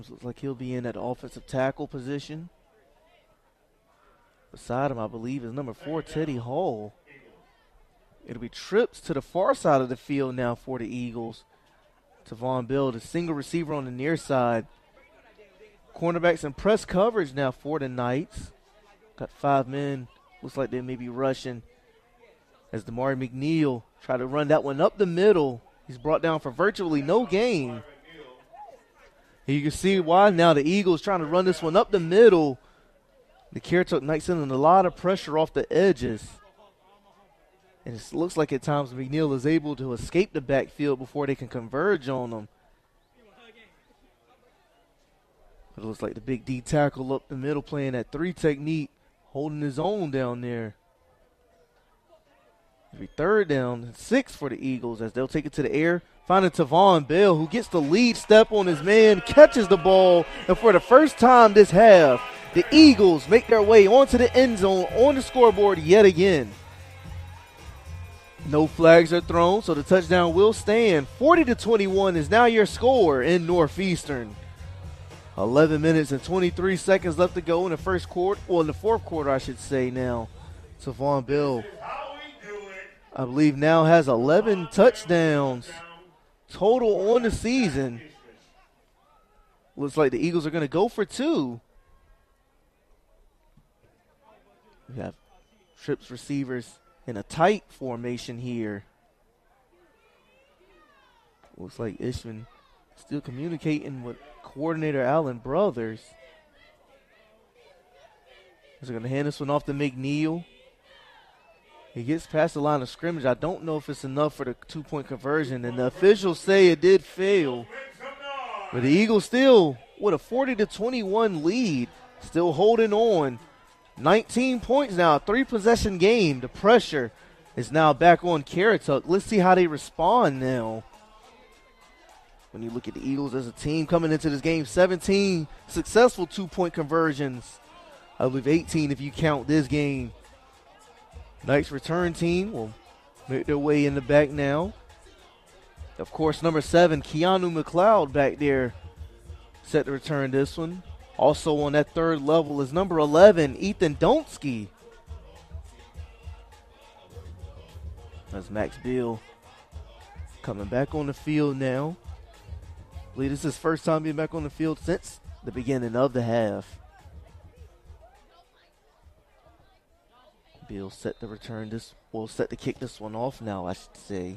Looks like he'll be in that offensive tackle position. Beside him, I believe, is number 4, Teddy Hall. It'll be trips to the far side of the field now for the Eagles. Tavon Bell, the single receiver on the near side. Cornerbacks in press coverage now for the Knights. Got 5 men. Looks like they may be rushing as Damari McNeil try to run that one up the middle. He's brought down for virtually no gain. And you can see why now the Eagles trying to run this one up the middle. The Carrollton Knights sending a lot of pressure off the edges. And it looks like at times McNeil is able to escape the backfield before they can converge on him. It looks like the big D tackle up the middle playing that 3 technique, holding his own down there. It'll be 3rd down and 6 for the Eagles as they'll take it to the air. Finding Tavon Bell, who gets the lead step on his man, catches the ball. And for the first time this half, the Eagles make their way onto the end zone on the scoreboard yet again. No flags are thrown, so the touchdown will stand. 40-21 is now your score in Northeastern. 11 minutes and 23 seconds left to go in the first quarter, or in the fourth quarter, I should say now. Tavon Bell, I believe, now has 11 touchdowns total on the season. Looks like the Eagles are going to go for 2. We have trips receivers in a tight formation here. Looks like Ishman still communicating with coordinator Allen Brothers. They're going to hand this one off to McNeil. He gets past the line of scrimmage. I don't know if it's enough for the 2-point conversion, and the officials say it did fail. But the Eagles still with a 40-21 lead, still holding on. 19 points now, 3-possession game. The pressure is now back on Carrollton. Let's see how they respond now. When you look at the Eagles as a team coming into this game, 17 successful 2-point conversions. I believe 18 if you count this game. Knights return team will make their way in the back now. Of course, number 7, Keanu McLeod back there, set to return this one. Also on that 3rd level is number 11, Ethan Donski. That's Max Beal coming back on the field now. I believe this is his first time being back on the field since the beginning of the half. Beal set to return this, well, set to kick this one off now, I should say.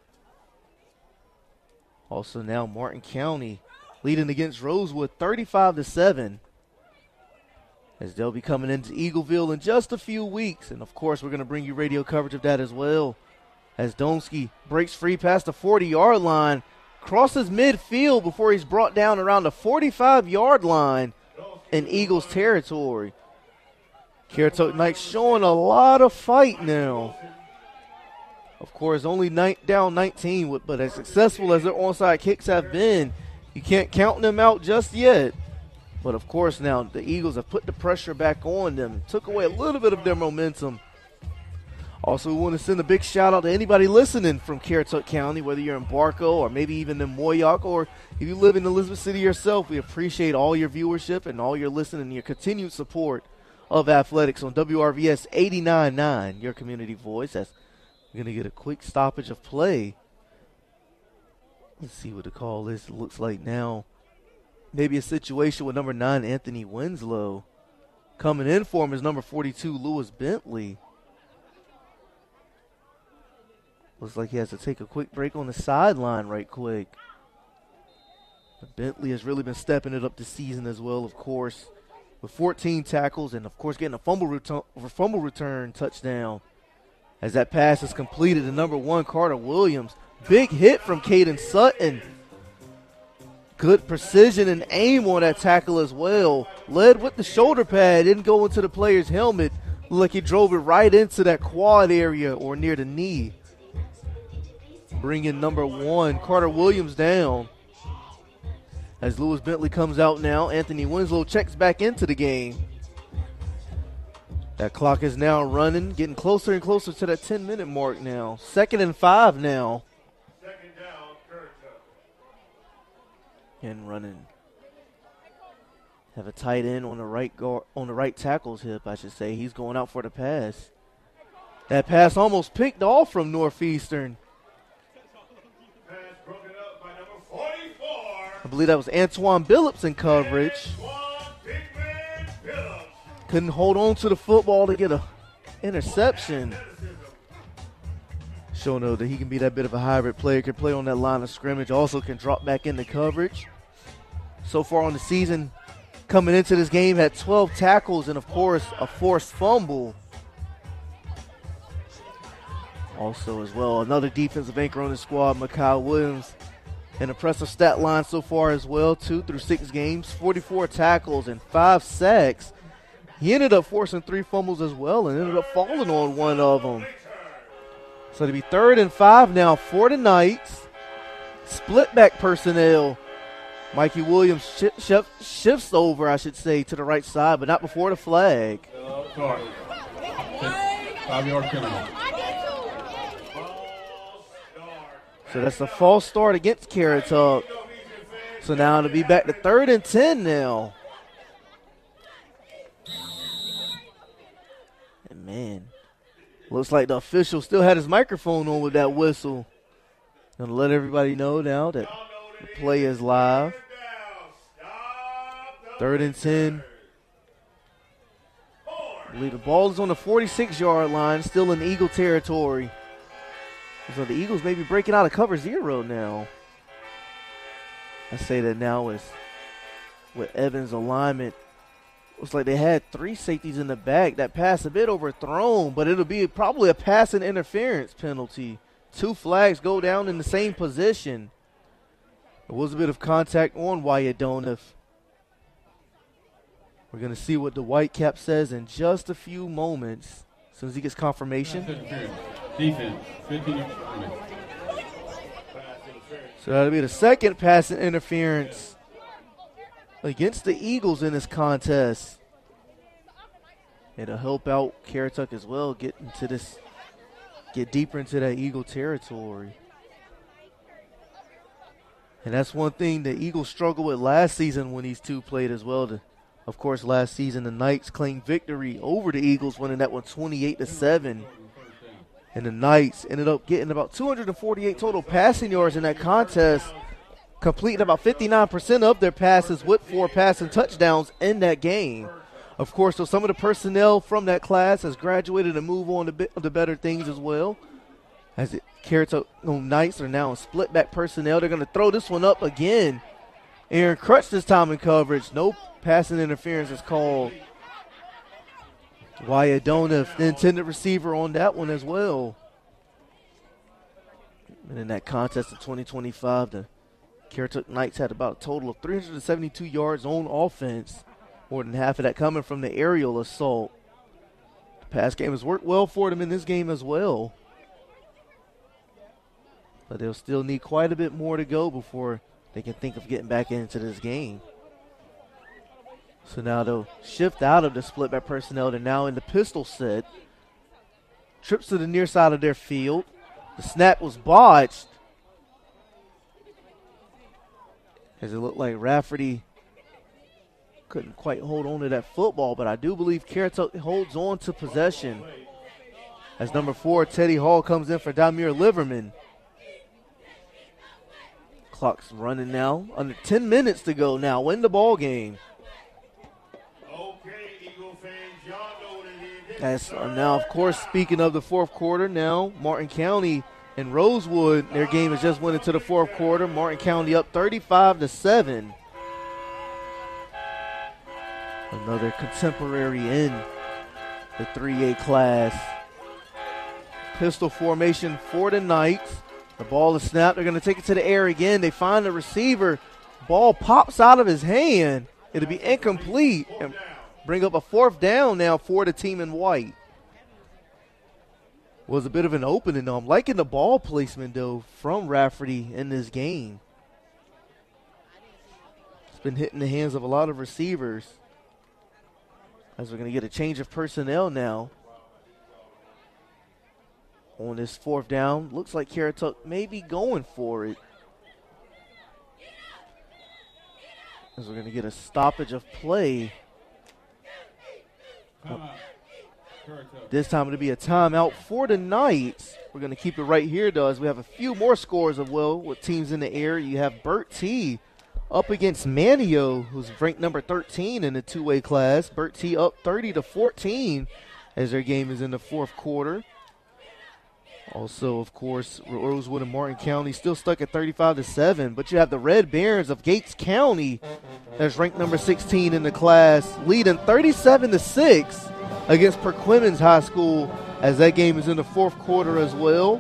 Also now Martin County leading against Rosewood 35-7. As they'll be coming into Eagleville in just a few weeks. And of course, we're going to bring you radio coverage of that as well. As Donski breaks free past the 40-yard line, crosses midfield before he's brought down around the 45-yard line in Eagles territory. Carrollton Knights showing a lot of fight now. Of course, only down 19, but as successful as their onside kicks have been, you can't count them out just yet. But of course now the Eagles have put the pressure back on them, took away a little bit of their momentum. Also, we want to send a big shout out to anybody listening from Carrollton County, whether you're in Barco or maybe even in Moyock, or if you live in Elizabeth City yourself. We appreciate all your viewership and all your listening and your continued support of athletics on WRVS 89.9, your community voice. As we're going to get a quick stoppage of play. Let's see what the call is. It looks like now maybe a situation with number 9, Anthony Winslow. Coming in for him is number 42, Lewis Bentley. Looks like he has to take a quick break on the sideline right quick. But Bentley has really been stepping it up this season as well, of course, with 14 tackles and, of course, getting a fumble return touchdown. As that pass is completed to number 1, Carter Williams. Big hit from Caden Sutton. Good precision and aim on that tackle as well. Led with the shoulder pad, didn't go into the player's helmet. Looked like he drove it right into that quad area or near the knee. Bringing number 1, Carter Williams, down. As Lewis Bentley comes out now, Anthony Winslow checks back into the game. That clock is now running, getting closer and closer to that 10-minute mark now. 2nd and 5 now. Second down, Curtis. And running Have a tight end on the right guard, on the right tackle's hip, I should say. He's going out for the pass. That pass almost picked off from Northeastern. Pass broken up by number 44. I believe that was Antoine Billups in coverage. Antoine Big Man Billups. Couldn't hold on to the football to get a interception. Showing though that he can be that bit of a hybrid player, can play on that line of scrimmage, also can drop back into coverage. So far on the season, coming into this game, had 12 tackles and, of course, a forced fumble. Also, as well, another defensive anchor on the squad, Mekhi Williams. An impressive stat line so far as well, 2 through 6 games, 44 tackles and 5 sacks. He ended up forcing 3 fumbles as well and ended up falling on one of them. So it'll be 3rd and 5 now for the Knights. Split back personnel. Mikey Williams shifts over, I should say, to the right side, but not before the flag. Card. 5-yard penalty. So that's a false start against Carrot Top. So now it'll be back to 3rd and 10 now. And man, looks like the official still had his microphone on with that whistle. Gonna let everybody know now that the play is live. 3rd and 10. I believe the ball is on the 46-yard line, still in Eagle territory. So the Eagles may be breaking out of cover 0 now. I say that now is with Evans' alignment. Looks like they had 3 safeties in the back. That pass a bit overthrown, but it'll be probably a passing interference penalty. 2 flags go down in the same position. There was a bit of contact on Wyatt Donoff. We're going to see what the Whitecap says in just a few moments. As soon as he gets confirmation. Defense. 15. So that'll be the second passing interference against the Eagles in this contest. It'll help out Caratuck as well get deeper into that Eagle territory. And that's one thing the Eagles struggled with last season when these two played as well. Of course, last season the Knights claimed victory over the Eagles, winning that one 28-7. And the Knights ended up getting about 248 total passing yards in that contest, completing about 59% of their passes with 4 passing touchdowns in that game. Of course, so some of the personnel from that class has graduated and moved on to better things as well. As the Caratuck Knights are now in split back personnel. They're going to throw this one up again. Aaron Crutch this time in coverage. No passing interference is called. Wyatt Donoff, the intended receiver on that one as well. And in that contest in 2025, the Caratuck Knights had about a total of 372 yards on offense. More than half of that coming from the aerial assault. The pass game has worked well for them in this game as well. But they'll still need quite a bit more to go before they can think of getting back into this game. So now they'll shift out of the split back personnel. They're now in the pistol set. Trips to the near side of their field. The snap was botched. As it looked like Rafferty couldn't quite hold on to that football, but I do believe Caratuck holds on to possession. As number 4, Teddy Hall, comes in for Damir Liverman. Clock's running now. Under 10 minutes to go now. Win the ball game. As now, of course, speaking of the fourth quarter, now Martin County and Rosewood, their game has just went into the fourth quarter. Martin County up 35-7. Another contemporary in the 3A class. Pistol formation for the Knights. The ball is snapped. They're going to take it to the air again. They find the receiver. Ball pops out of his hand. It'll be incomplete and bring up a 4th down now for the team in white. Was a bit of an opening, though. I'm liking the ball placement, though, from Rafferty in this game. It's been hitting the hands of a lot of receivers. As we're going to get a change of personnel now. On this 4th down, looks like Caratuck may be going for it. As we're going to get a stoppage of play. Timeout. Currituck. This time it'll be a timeout for the Knights. We're going to keep it right here, though, as we have a few more scores of with teams in the air. You have Bert T. up against Manio, who's ranked number 13 in the two-way class. Bert T. up 30-14 as their game is in the fourth quarter. Also, of course, Rosewood and Martin County still stuck at 35-7, but you have the Red Barons of Gates County that's ranked number 16 in the class, leading 37-6 against Perquimans High School as that game is in the fourth quarter as well.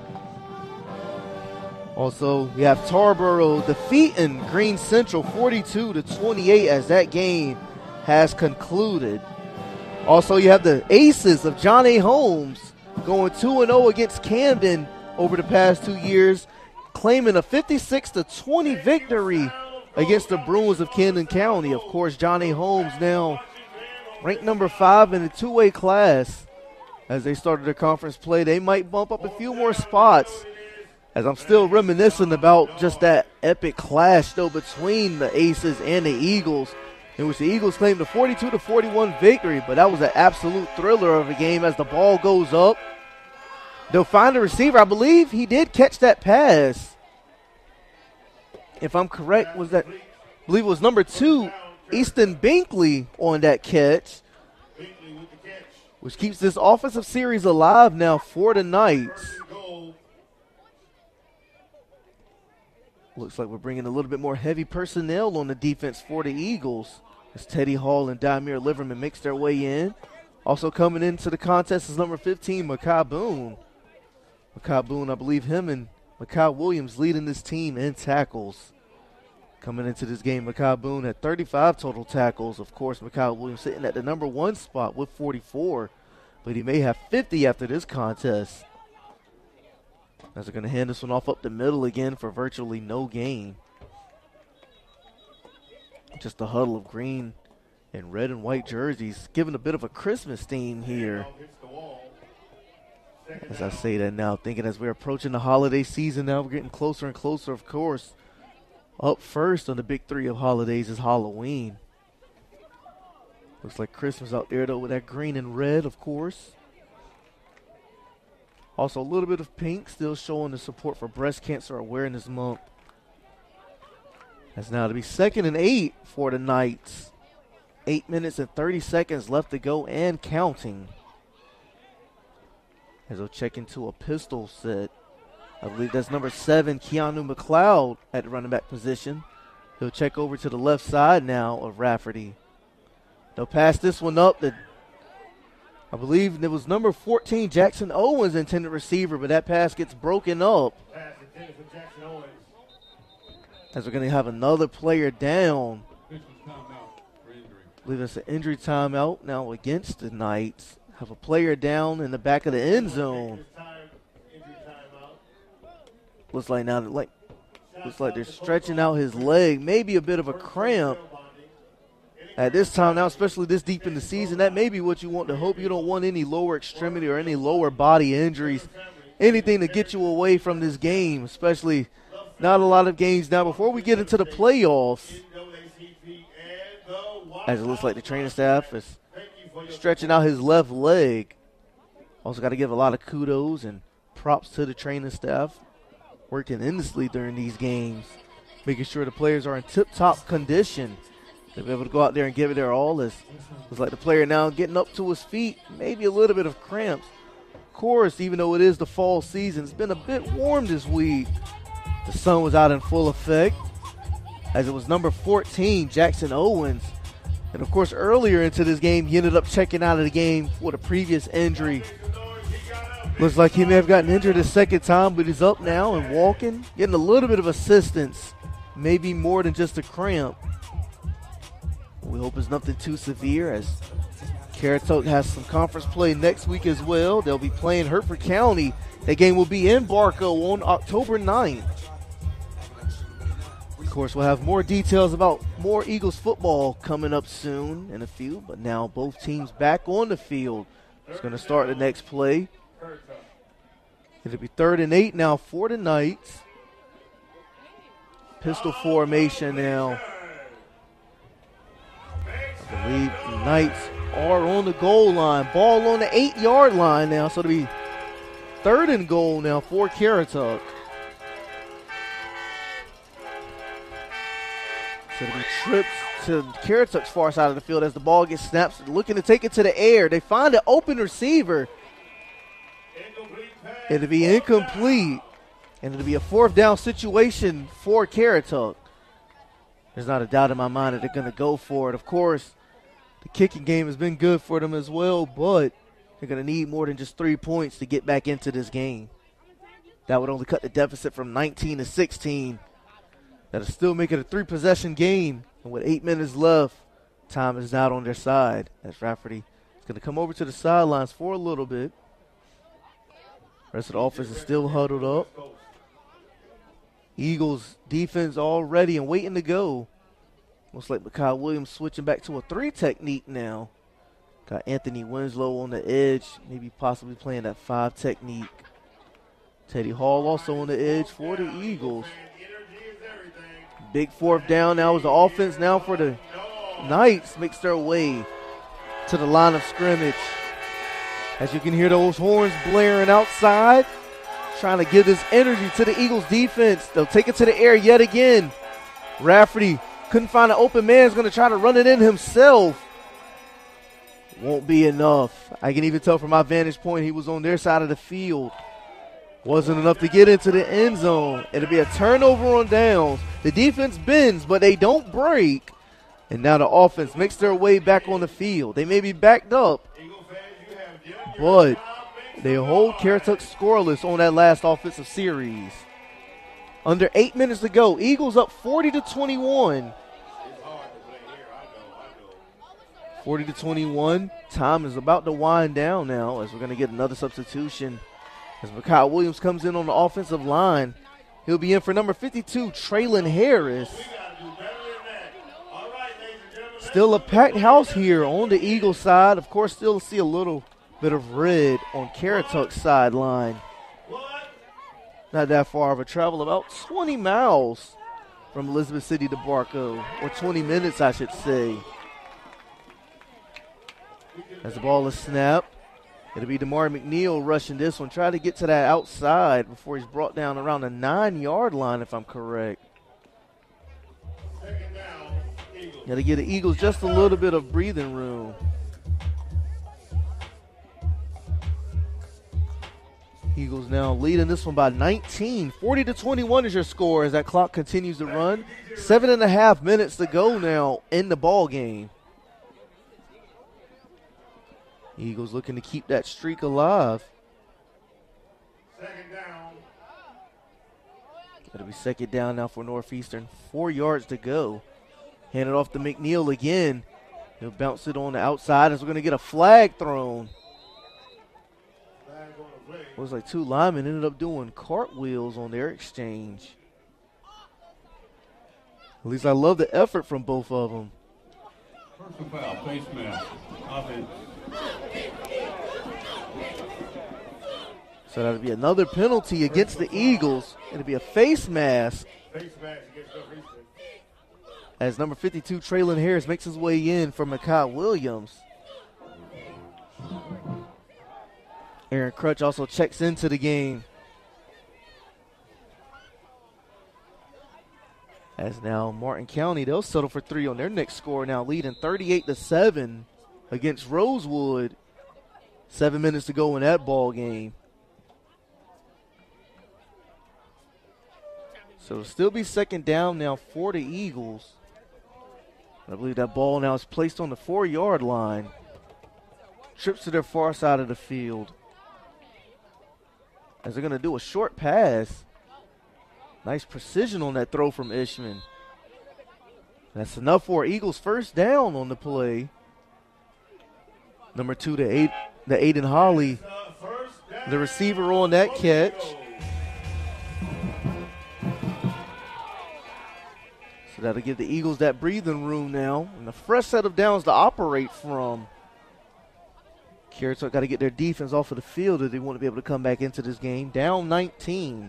Also, we have Tarboro defeating Green Central 42-28 as that game has concluded. Also, you have the Aces of John A. Holmes going 2-0 against Camden over the past 2 years, claiming a 56-20 victory against the Bruins of Camden County. Of course, John A. Holmes now ranked number 5 in the two-way class. As they started their conference play, they might bump up a few more spots. As I'm still reminiscing about just that epic clash, though, between the Aces and the Eagles, in which the Eagles claimed a 42-41 victory, but that was an absolute thriller of a game as the ball goes up. They'll find a receiver. I believe he did catch that pass. If I'm correct, I believe it was number 2, Easton Binkley on that catch, which keeps this offensive series alive now for the Knights. Looks like we're bringing a little bit more heavy personnel on the defense for the Eagles as Teddy Hall and Damir Liverman makes their way in. Also coming into the contest is number 15, Makai Boone. Makai Boone, I believe him and Makai Williams leading this team in tackles. Coming into this game, Makai Boone had 35 total tackles. Of course, Makai Williams sitting at the number 1 spot with 44, but he may have 50 after this contest. As they're going to hand this one off up the middle again for virtually no gain. Just a huddle of green and red and white jerseys, giving a bit of a Christmas theme here. As I say that now, thinking as we're approaching the holiday season now, we're getting closer and closer, of course. Up first on the big 3 of holidays is Halloween. Looks like Christmas out there, though, with that green and red, of course. Also, a little bit of pink, still showing the support for Breast Cancer Awareness Month. That's now to be 2nd and 8 for the Knights. 8 minutes and 30 seconds left to go and counting. As they'll check into a pistol set. I believe that's number 7, Keanu McLeod at the running back position. He'll check over to the left side now of Rafferty. They'll pass this one up. I believe it was number 14, Jackson Owens, intended receiver, but that pass gets broken up. Pass intended for Jackson Owens. As we're going to have another player down. Officials timeout for injury. I believe it's an injury timeout now against the Knights. Have a player down in the back of the end zone. Injury timeout. Looks like they're stretching out his leg, maybe a bit of a cramp. At this time now, especially this deep in the season, that may be what you want to hope. You don't want any lower extremity or any lower body injuries, anything to get you away from this game, especially not a lot of games now before we get into the playoffs. As it looks like the training staff is stretching out his left leg. Also got to give a lot of kudos and props to the training staff, working endlessly during these games, making sure the players are in tip-top condition. They'll be able to go out there and give it their all. Looks like the player now getting up to his feet, maybe a little bit of cramps. Of course, even though it is the fall season, it's been a bit warm this week. The sun was out in full effect, as it was number 14, Jackson Owens. And, of course, earlier into this game, he ended up checking out of the game with a previous injury. Looks like he may have gotten injured a second time, but he's up now and walking, getting a little bit of assistance, maybe more than just a cramp. We hope it's nothing too severe, as Currituck has some conference play next week as well. They'll be playing Hertford County. That game will be in Barco on October 9th. Of course, we'll have more details about more Eagles football coming up soon in a few, but now both teams back on the field. It's going to start the next play. It'll be 3rd and 8 now for the Knights. Pistol formation now. Knights are on the goal line. Ball on the 8-yard line now, so it'll be 3rd and goal now for Currituck. So it'll be trips to Currituck's far side of the field as the ball gets snapped, looking to take it to the air. They find an open receiver. It'll be incomplete, and it'll be a 4th down situation for Currituck. There's not a doubt in my mind that they're going to go for it. Of course, the kicking game has been good for them as well, but they're going to need more than just 3 points to get back into this game. That would only cut the deficit from 19 to 16. That'll still make it a 3-possession game. And with 8 minutes left, time is not on their side. As Rafferty is going to come over to the sidelines for a little bit. Rest of the offense is still huddled up. Eagles defense all ready and waiting to go. Looks like Mekhi Williams switching back to a 3 technique now. Got Anthony Winslow on the edge, maybe possibly playing that 5 technique. Teddy Hall also on the edge for the Eagles. Big 4th down now is the offense now for the Knights. Makes their way to the line of scrimmage. As you can hear those horns blaring outside, trying to give this energy to the Eagles defense. They'll take it to the air yet again. Rafferty couldn't find an open man. He's going to try to run it in himself. Won't be enough. I can even tell from my vantage point he was on their side of the field. Wasn't enough to get into the end zone. It'll be a turnover on downs. The defense bends, but they don't break. And now the offense makes their way back on the field. They may be backed up, but they hold Currituck scoreless on that last offensive series. Under 8 minutes to go. Eagles up 40-21. 40-21. Time is about to wind down now as we're going to get another substitution. As Mekhi Williams comes in on the offensive line. He'll be in for number 52, Traylon Harris. Still a packed house here on the Eagles side. Of course, still see a little bit of red on Currituck's sideline. Not that far of a travel, about 20 miles from Elizabeth City to Barco, or 20 minutes, I should say. As the ball is snapped, it'll be DeMar McNeil rushing this one. Try to get to that outside before he's brought down around the 9-yard line, if I'm correct. Got to give the Eagles just a little bit of breathing room. Eagles now leading this one by 19. 40-21 is your score as that clock continues to run. 7.5 minutes to go now in the ball game. Eagles looking to keep that streak alive. Second down. It'll be second down now for Northeastern. 4 yards to go. Hand it off to McNeil again. He'll bounce it on the outside as we're going to get a flag thrown. Looks like 2 linemen ended up doing cartwheels on their exchange. At least I love the effort from both of them. Personal foul, face mask, offense. So that'll be another penalty against the Eagles. It'll be a face mask. Face mask against Northeastern. As number 52, Traylon Harris, makes his way in for Mekhi Williams. Aaron Crutch also checks into the game. As now Martin County, they'll settle for 3 on their next score, now leading 38-7 against Rosewood. 7 minutes to go in that ball game. So it'll still be second down now for the Eagles. I believe that ball now is placed on the 4-yard line. Trips to their far side of the field. As they're going to do a short pass. Nice precision on that throw from Ishman. That's enough for Eagles first down on the play. Number 2, the Aiden Holly, the receiver on that catch. So that'll give the Eagles that breathing room now and a fresh set of downs to operate from. Currituck got to get their defense off of the field if they want to be able to come back into this game. Down 19.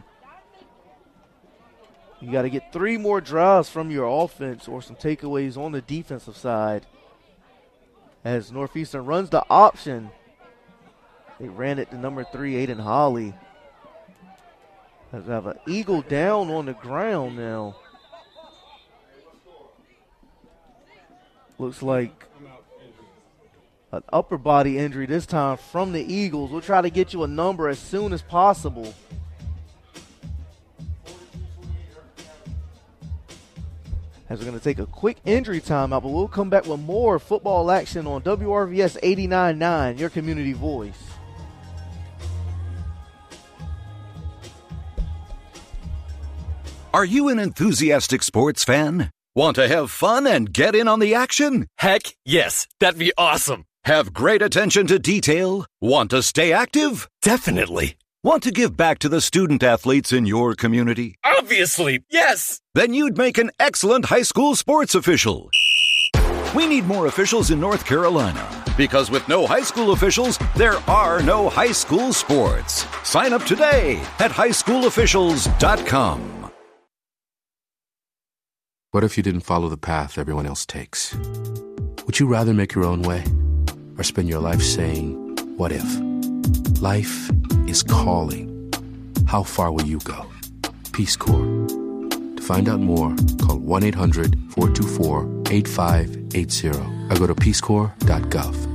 You got to get 3 more drives from your offense or some takeaways on the defensive side. as Northeastern runs the option. They ran it to number 3, Aiden Holly. As we have an Eagle down on the ground now. Looks like an upper body injury this time from the Eagles. We'll try to get you a number as soon as possible. As we're going to take a quick injury timeout, but we'll come back with more football action on WRVS 89.9, your community voice. Are you an enthusiastic sports fan? Want to have fun and get in on the action? Heck, yes. That'd be awesome. Have great attention to detail? Want to stay active? Definitely. Want to give back to the student athletes in your community? Obviously, yes. Then you'd make an excellent high school sports official. We need more officials in North Carolina, because with no high school officials, there are no high school sports. Sign up today at highschoolofficials.com. What if you didn't follow the path everyone else takes? Would you rather make your own way or spend your life saying, what if? Life is calling. How far will you go? Peace Corps. To find out more, call 1-800-424-8580 or go to peacecorps.gov.